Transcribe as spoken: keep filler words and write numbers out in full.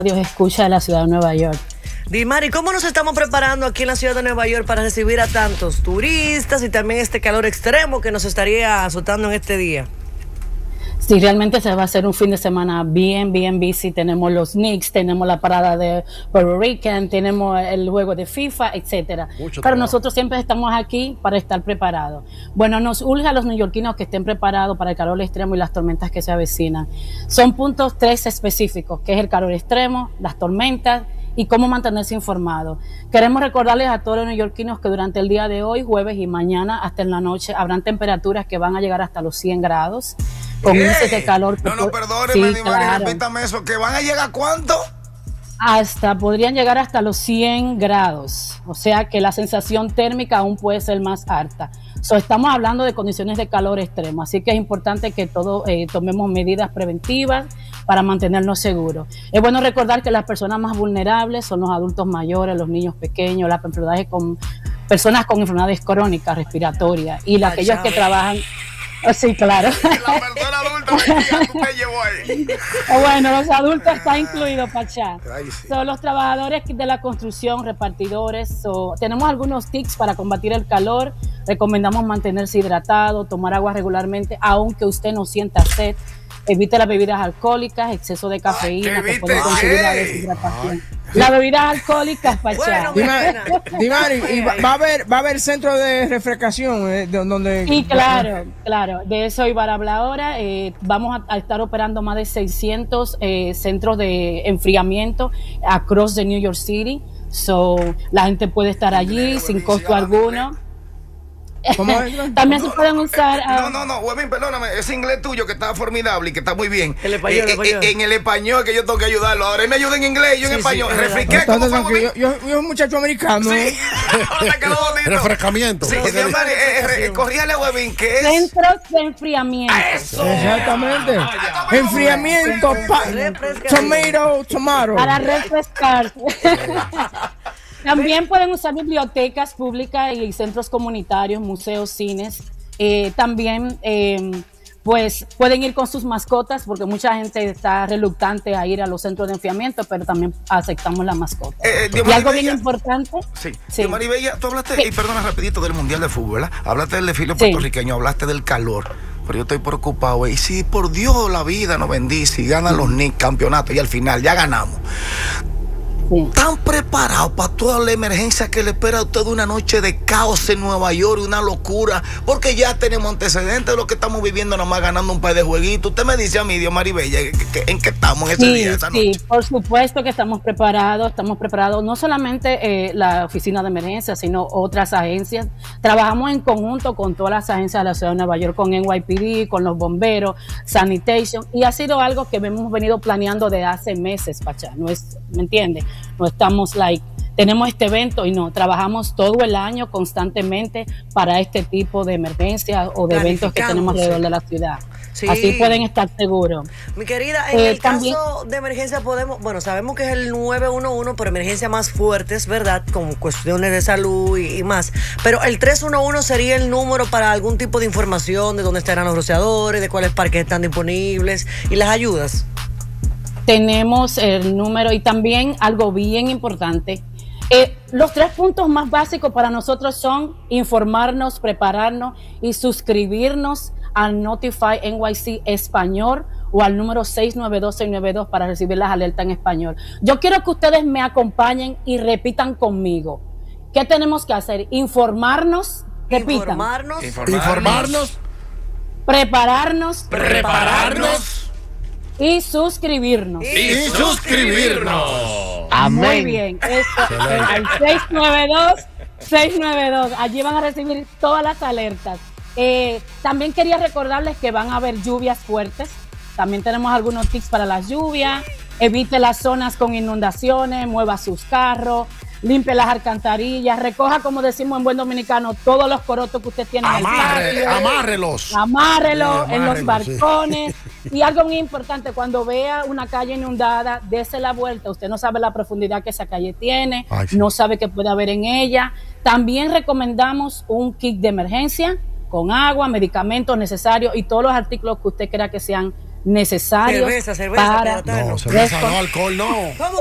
Dios escucha de la ciudad de Nueva York. Dimari, ¿cómo nos estamos preparando aquí en la ciudad de Nueva York para recibir a tantos turistas y también este calor extremo que nos estaría azotando en este día? Sí, realmente se va a hacer un fin de semana bien, bien busy. Tenemos los Knicks, tenemos la parada de Puerto Rican, tenemos el juego de FIFA, etcétera. Mucho Pero trabajo. Nosotros siempre estamos aquí para estar preparados. Bueno, nos urge a los neoyorquinos que estén preparados para el calor extremo y las tormentas que se avecinan. Son puntos tres específicos, que es el calor extremo, las tormentas y cómo mantenerse informado. Queremos recordarles a todos los neoyorquinos que durante el día de hoy, jueves y mañana hasta en la noche, habrán temperaturas que van a llegar hasta los cien grados. Con índices de calor. No, no, perdóneme, sí, Dimari, claro. Repítame eso, ¿que van a llegar a cuánto? Hasta, podrían llegar hasta los cien grados, o sea que la sensación térmica aún puede ser más alta. So, estamos hablando de condiciones de calor extremo, así que es importante que todos eh, tomemos medidas preventivas para mantenernos seguros. Es bueno recordar que las personas más vulnerables son los adultos mayores, los niños pequeños, las enfermedades con personas con enfermedades crónicas, respiratorias, y los, aquellos que trabajan. Oh, sí, claro. La persona adulta ¿tú te llevó ahí? Bueno, los adultos está incluido, Pachá. Sí. Son los trabajadores de la construcción, repartidores. So, tenemos algunos tips para combatir el calor. Recomendamos mantenerse hidratado, tomar agua regularmente, aunque usted no sienta sed. Evite las bebidas alcohólicas, exceso de cafeína, Ay, que puede contribuir a la deshidratación. Las bebidas alcohólicas, Pachá. Bueno, Dimari, y va, va a haber va a haber centro de refrescación eh, donde. Sí, claro, claro. De eso iba a hablar ahora. Eh, vamos a, a estar operando más de seiscientos eh, centros de enfriamiento across the New York City. So, la gente puede estar allí sin costo alguno. ¿Cómo es? También no, se pueden usar. Uh, no, no, no, Webin, perdóname, ese inglés tuyo que está formidable y que está muy bien. El español, eh, el español. Eh, en el español que yo tengo que ayudarlo. Ahora él me ayuda en inglés, yo en sí, español. Sí, Refriqué, ¿cómo fue? Yo, yo, yo soy un muchacho americano. Sí. Refrescamiento. Sí, sí, eh, eh, corríale, Webin, que es. Centros de enfriamiento. Eso. Exactamente. Ah, ya, enfriamiento. Pa tomato, tomato. Para refrescar. También pueden usar bibliotecas públicas y centros comunitarios, museos, cines. Eh, también eh, pues pueden ir con sus mascotas, porque mucha gente está reluctante a ir a los centros de enfriamiento, pero también aceptamos las mascotas. Eh, eh, y algo bien importante. Sí, sí. Maribella, tú hablaste, sí. y perdona rapidito, del Mundial de Fútbol, ¿verdad? Hablaste del desfile puertorriqueño, sí. hablaste del calor. Pero yo estoy preocupado. Y si por Dios la vida nos bendice y ganan los Knicks campeonatos y al final ya ganamos. Sí. ¿Están preparados para toda la emergencia que le espera a usted una noche de caos en Nueva York, una locura? Porque ya tenemos antecedentes de lo que estamos viviendo, nada más ganando un par de jueguitos. Usted me dice a mí, Dios Maribella, ¿en qué estamos en ese sí, día, esa noche? Sí, por supuesto que estamos preparados, estamos preparados, no solamente eh, la oficina de emergencia, sino otras agencias. Trabajamos en conjunto con todas las agencias de la ciudad de Nueva York, con N Y P D, con los bomberos, sanitation, y ha sido algo que hemos venido planeando de hace meses, Pachá, ¿no es, me entiende? No estamos like, tenemos este evento y no, trabajamos todo el año constantemente para este tipo de emergencias o de eventos que tenemos alrededor de la ciudad. Sí. Así pueden estar seguros. Mi querida, en eh, el también, caso de emergencia podemos, bueno, sabemos que es el nueve uno uno, pero emergencias más fuertes, ¿verdad? Con cuestiones de salud y, y más. Pero el tres uno uno sería el número para algún tipo de información de dónde estarán los rociadores, de cuáles parques están disponibles y las ayudas. Tenemos el número y también algo bien importante. Eh, los tres puntos más básicos para nosotros son informarnos, prepararnos y suscribirnos al Notify N Y C Español o al número seis nueve dos, seis nueve dos para recibir las alertas en español. Yo quiero que ustedes me acompañen y repitan conmigo. ¿Qué tenemos que hacer? Informarnos, repitan. Informarnos. Informarnos. Prepararnos. Prepararnos. Y suscribirnos. Y suscribirnos. Amén. Muy bien. Esto es el seis nueve dos, seis nueve dos. Allí van a recibir todas las alertas. Eh, también quería recordarles que van a haber lluvias fuertes. También tenemos algunos tips para las lluvias. Evite las zonas con inundaciones, mueva sus carros, limpie las alcantarillas, recoja, como decimos en buen dominicano, todos los corotos que usted tiene en el patio. Amárrelos. Amárrelos en los balcones. Sí. Y algo muy importante, cuando vea una calle inundada, dése la vuelta. Usted no sabe la profundidad que esa calle tiene, Ay, sí. no sabe qué puede haber en ella. También recomendamos un kit de emergencia con agua, medicamentos necesarios y todos los artículos que usted crea que sean necesarios cerveza, cerveza, para No, cerveza no, alcohol no. ¿Cómo